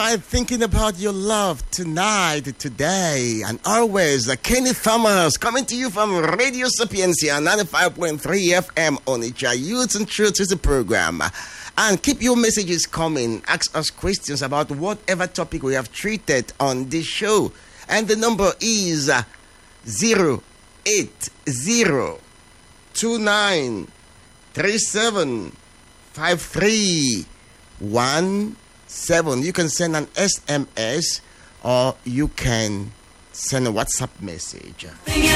right, thinking about your love tonight, today, and always. Kenny Thomas coming to you from Radio Sapiencia 95.3 FM on Youth and Truth is the program. And keep your messages coming. Ask us questions about whatever topic we have treated on this show. And the number is 08029375317. You can send an SMS or you can send a WhatsApp message.